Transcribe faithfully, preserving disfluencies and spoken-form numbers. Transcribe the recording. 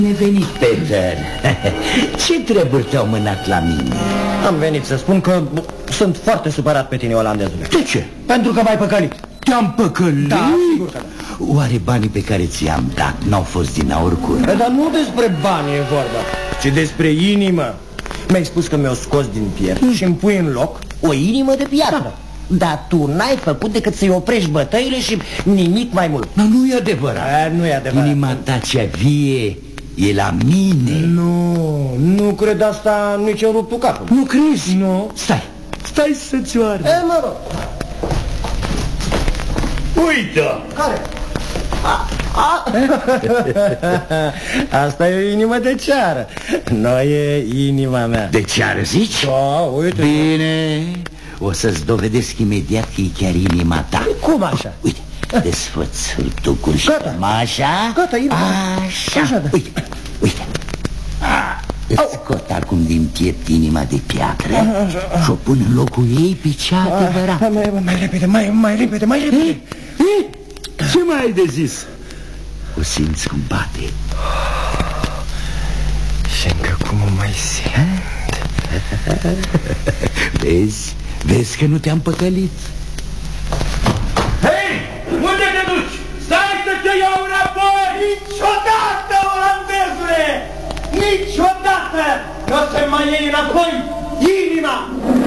Bine venit, Peter. Ce treburi te-au mânat la mine? Am venit să spun că sunt foarte supărat pe tine, olandezule. De ce? Pentru că m-ai păcălit. Te-am păcălit? Da, sigur că da. Oare banii pe care ți-am dat n-au fost din aur curat? Dar nu despre bani e vorba, ci despre inimă. Mi-ai spus că mi-o scos din piept și îmi pui în loc o inimă de piatră. Dar tu n-ai făcut decât să-i oprești bătăile și nimic mai mult. Nu, nu e adevărat. A, nu e adevărat. Inima ta cea vie e la mine. Nu, nu cred asta, nici eu rup tu capul. Nu crezi? Nu. Stai, stai să-ți o arăt. E, mă rog. Uite! Care? A, a. Asta e o inimă de ceară. Nu e inima mea. De ceară zici? Da, uite. Bine, o să-ți dovedesc imediat că e chiar inima ta. Cum așa? Uite, desfăț hârtucul și Gata. cămașa. Gata, inima. Așa, Așa, da. uite, uite. Îți scot acum din piept inima de piatră și o pun în locul ei pe cea adevărată. Mai, mai repede, mai, mai repede, mai repede. Ce mai ai de zis? O simți cum bate. Și încă cum o mai simt. Vezi? Vezi că nu te-am păcălit. Hei! Unde te duci? Stai să te iau înapoi! Niciodată, olandezule! Niciodată! Nu o să mai iei înapoi inima!